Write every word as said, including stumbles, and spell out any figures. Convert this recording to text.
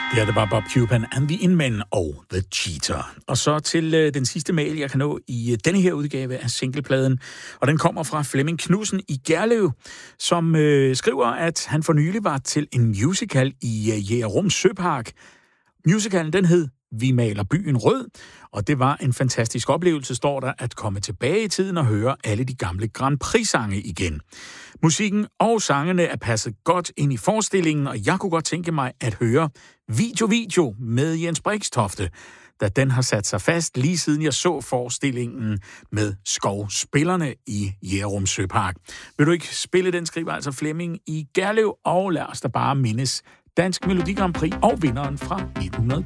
Ja, det var Bob Cuban and the Inmen og The Cheater. Og så til øh, den sidste mail, jeg kan nå i øh, denne her udgave af singlepladen. Og den kommer fra Flemming Knudsen i Gerlev, som øh, skriver, at han for nylig var til en musical i øh, Jægerum Søpark. Musicalen, den hed Vi maler byen rød, og det var en fantastisk oplevelse, står der, at komme tilbage i tiden og høre alle de gamle Grand Prix-sange igen. Musikken og sangene er passet godt ind i forestillingen, og jeg kunne godt tænke mig at høre Video Video med Jens Brixtofte, da den har sat sig fast lige siden jeg så forestillingen med skovspillerne i Jægerum Søpark. Vil du ikke spille den, skriver altså Flemming i Gerlev, og lad os da bare mindes Dansk Melodi Grand Prix og vinderen fra nitten